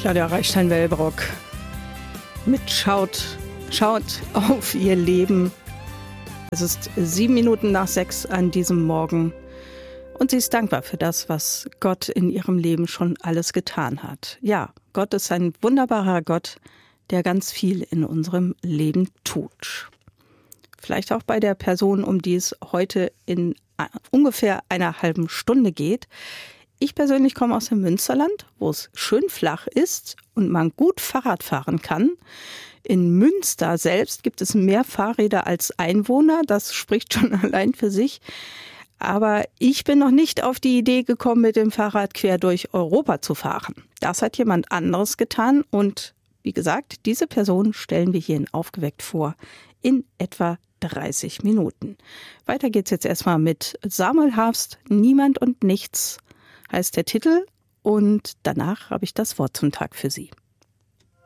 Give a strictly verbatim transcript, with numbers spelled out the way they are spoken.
Claudia Reichstein-Wellbrock mit Schaut, schaut auf ihr Leben. Es ist sieben Minuten nach sechs an diesem Morgen und sie ist dankbar für das, was Gott in ihrem Leben schon alles getan hat. Ja, Gott ist ein wunderbarer Gott, der ganz viel in unserem Leben tut. Vielleicht auch bei der Person, um die es heute in ungefähr einer halben Stunde geht. Ich persönlich komme aus dem Münsterland, wo es schön flach ist und man gut Fahrrad fahren kann. In Münster selbst gibt es mehr Fahrräder als Einwohner. Das spricht schon allein für sich. Aber ich bin noch nicht auf die Idee gekommen, mit dem Fahrrad quer durch Europa zu fahren. Das hat jemand anderes getan. Und wie gesagt, diese Person stellen wir hier in Aufgeweckt vor in etwa dreißig Minuten. Weiter geht's jetzt erstmal mit Samuel Harfst, Niemand und Nichts heißt der Titel, und danach habe ich das Wort zum Tag für Sie.